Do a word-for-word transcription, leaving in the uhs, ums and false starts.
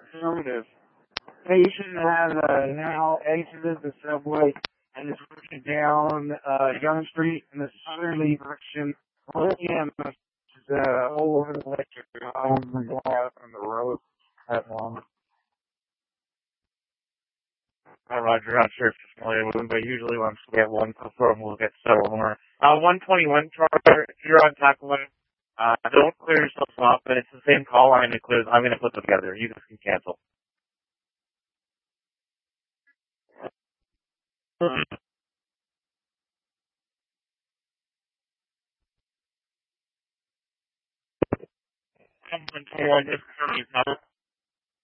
affirmative. Station has uh, now exited the subway and is moving down uh, Young Street in the southerly direction. William is uh, all over the electric. I don't going out on the road that long. Uh, Roger, not sure if you're familiar with them, but usually once we get one confirmed, we'll get several more. Uh, one twenty-one charger, if you're on Tackling, uh, don't clear yourself off, but it's the same call line it clears. I'm going to put them together. You guys can cancel. one twenty-one, just confirm these numbers.